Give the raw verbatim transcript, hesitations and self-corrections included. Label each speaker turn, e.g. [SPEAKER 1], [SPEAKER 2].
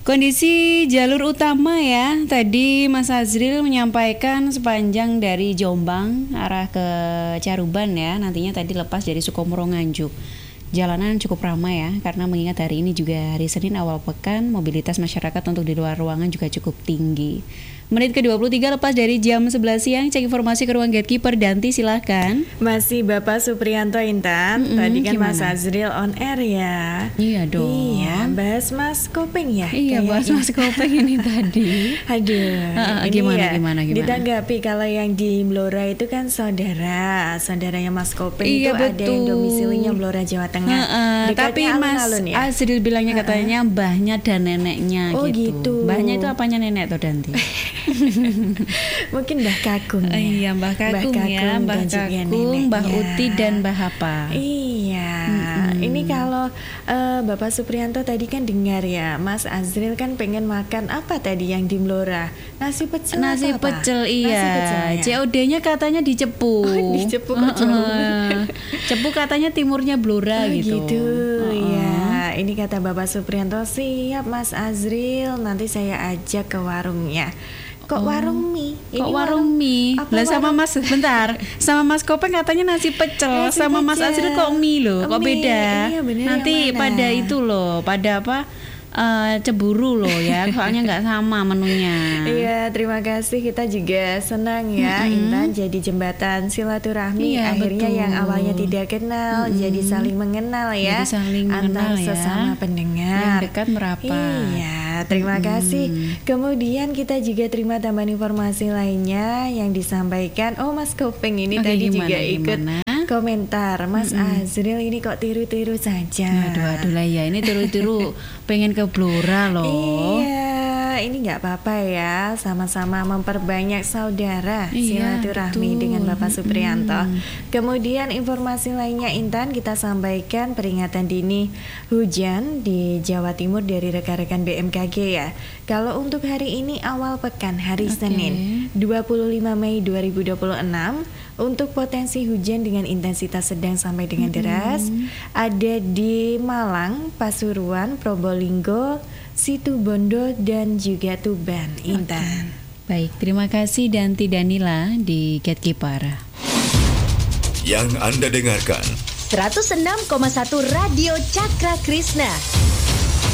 [SPEAKER 1] Kondisi jalur utama ya, tadi Mas Azril menyampaikan sepanjang dari Jombang arah ke Caruban ya, nantinya tadi lepas dari Sukomoro Nganjuk. Jalanan cukup ramai ya, karena mengingat hari ini juga hari Senin awal pekan, mobilitas masyarakat untuk di luar ruangan juga cukup tinggi. Menit ke dua puluh tiga lepas dari jam sebelas siang, cek informasi ke ruang gatekeeper. Danti silahkan.
[SPEAKER 2] Masih Bapak Supriyanto Intan, mm-hmm, tadi kan gimana? Mas Azril on air ya.
[SPEAKER 1] Iya dong.
[SPEAKER 2] Iya, bahas Mas Kopeng ya.
[SPEAKER 1] Iya, bahas Mas Kopeng ini tadi.
[SPEAKER 2] Aduh,
[SPEAKER 1] uh, ini gimana, ya, gimana, gimana?
[SPEAKER 2] Ditanggapi kalau yang di Blora itu kan saudara, saudaranya Mas Kopeng
[SPEAKER 1] iya,
[SPEAKER 2] itu
[SPEAKER 1] betul.
[SPEAKER 2] Ada yang domisilinya Blora Jawa Tengah.
[SPEAKER 1] Uh, uh, tapi Mas alun, ya? Azril bilangnya uh, uh. katanya mbahnya dan neneknya
[SPEAKER 2] oh,
[SPEAKER 1] gitu.
[SPEAKER 2] gitu.
[SPEAKER 1] Mbahnya itu apanya nenek tuh Danti?
[SPEAKER 2] Mungkin Mbah Kakung ya.
[SPEAKER 1] Iya, Mbah Kakung, Mbah Kakung ya, Mbah Kakung, Mbah Uti dan Mbah Hapa.
[SPEAKER 2] Iya. Hmm. Ini kalau uh, Bapak Supriyanto tadi kan dengar ya, Mas Azril kan pengen makan apa tadi yang di Blora? Nasi pecel.
[SPEAKER 1] Nasi
[SPEAKER 2] apa?
[SPEAKER 1] pecel iya.
[SPEAKER 2] Nasi pecel, ya?
[SPEAKER 1] C O D-nya katanya di Cepu.
[SPEAKER 2] Oh, di Cepu kok
[SPEAKER 1] uh-uh. Cepu katanya timurnya Blora
[SPEAKER 2] oh,
[SPEAKER 1] gitu.
[SPEAKER 2] gitu.
[SPEAKER 1] Uh-uh.
[SPEAKER 2] Ya, ini kata Bapak Supriyanto, siap Mas Azril, nanti saya ajak ke warungnya. Kok oh. warung mie?
[SPEAKER 1] Ini Kok warung, warung mie? Lah sama Mas bentar, sama Mas Kopeng katanya nasi pecel, nasi sama pecel. Mas Azril kok mie loh, kok mie. Beda?
[SPEAKER 2] Iya, bener,
[SPEAKER 1] nanti pada itu loh, pada apa? Uh, cemburu loh ya, soalnya nggak sama menunya.
[SPEAKER 2] Iya, terima kasih, kita juga senang ya, mm-hmm. Intan jadi jembatan silaturahmi. Iya, akhirnya betul. Yang awalnya tidak kenal mm-hmm. jadi saling mengenal ya,
[SPEAKER 1] jadi saling mengenal
[SPEAKER 2] antar
[SPEAKER 1] ya.
[SPEAKER 2] Sesama pendengar.
[SPEAKER 1] Yang dekat merapat.
[SPEAKER 2] Iya, terima mm-hmm. kasih. Kemudian kita juga terima tambahan informasi lainnya yang disampaikan. Oh, Mas Kopeng ini
[SPEAKER 1] okay,
[SPEAKER 2] tadi
[SPEAKER 1] gimana,
[SPEAKER 2] juga ikut
[SPEAKER 1] gimana?
[SPEAKER 2] komentar, Mas mm-hmm. Azril ini kok tiru-tiru saja.
[SPEAKER 1] Aduh, aduh lah ya, ini tiru-tiru pengen ke Blora loh.
[SPEAKER 2] Iya, ini nggak apa-apa ya, sama-sama memperbanyak saudara
[SPEAKER 1] iya,
[SPEAKER 2] silaturahmi
[SPEAKER 1] betul.
[SPEAKER 2] dengan Bapak Supriyanto.
[SPEAKER 1] Hmm.
[SPEAKER 2] Kemudian informasi lainnya Intan, kita sampaikan peringatan dini hujan di Jawa Timur dari rekan-rekan B M K G ya. Kalau untuk hari ini awal pekan hari okay. Senin dua puluh lima Mei dua ribu dua puluh enam, untuk potensi hujan dengan intensitas sedang sampai dengan deras mm-hmm. ada di Malang, Pasuruan, Probolinggo, Situbondo dan juga Tuban. Intan.
[SPEAKER 1] Okay. Baik, terima kasih Danti Danila di Gatekeeper.
[SPEAKER 3] Yang Anda dengarkan
[SPEAKER 4] seratus enam koma satu Radio Cakra Krishna.